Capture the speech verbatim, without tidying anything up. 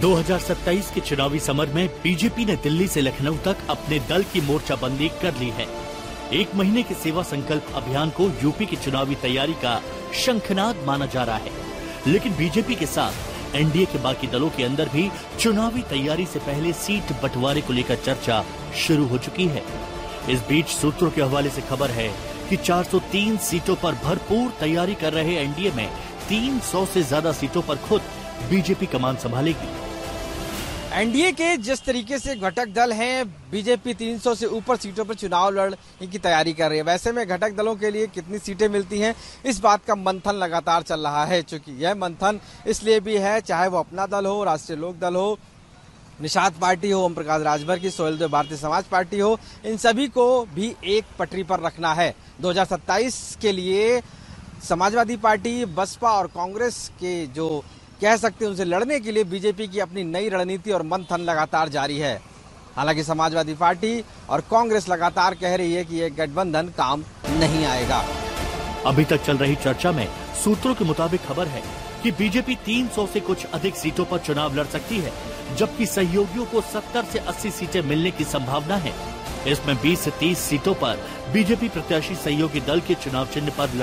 दो हज़ार सत्ताईस के चुनावी समर में बीजेपी ने दिल्ली से लखनऊ तक अपने दल की मोर्चाबंदी कर ली है। एक महीने के सेवा संकल्प अभियान को यूपी की चुनावी तैयारी का शंखनाद माना जा रहा है, लेकिन बीजेपी के साथ एनडीए के बाकी दलों के अंदर भी चुनावी तैयारी से पहले सीट बंटवारे को लेकर चर्चा शुरू हो चुकी है। इस बीच सूत्रों के हवाले से खबर है कि चार सौ तीन सीटों पर भरपूर तैयारी कर रहे एनडीए में तीन सौ से ज्यादा सीटों पर खुद बीजेपी कमान संभालेगी। एनडीए के जिस तरीके से घटक दल हैं, बीजेपी तीन सौ से ऊपर सीटों पर चुनाव लड़ने की तैयारी कर रही है। वैसे में घटक दलों के लिए कितनी सीटें मिलती हैं, इस बात का मंथन लगातार चल रहा है। चूंकि यह मंथन इसलिए भी है, चाहे वो अपना दल हो, राष्ट्रीय लोक दल हो, निषाद पार्टी हो, ओम प्रकाश राजभर की, सोहेल देव भारतीय समाज पार्टी हो, इन सभी को भी एक पटरी पर रखना है। दो हज़ार सत्ताईस के लिए समाजवादी पार्टी, बसपा और कांग्रेस के जो कह सकते हैं उनसे लड़ने के लिए बीजेपी की अपनी नई रणनीति और मंथन लगातार जारी है। हालांकि समाजवादी पार्टी और कांग्रेस लगातार कह रही है कि यह गठबंधन काम नहीं आएगा। अभी तक चल रही चर्चा में सूत्रों के मुताबिक खबर है कि बीजेपी तीन सौ से कुछ अधिक सीटों पर चुनाव लड़ सकती है, जबकि सहयोगियों को सत्तर से अस्सी सीटें मिलने की संभावना है। इसमें बीस से तीस सीटों पर बीजेपी प्रत्याशी सहयोगी दल के चुनाव चिन्ह पर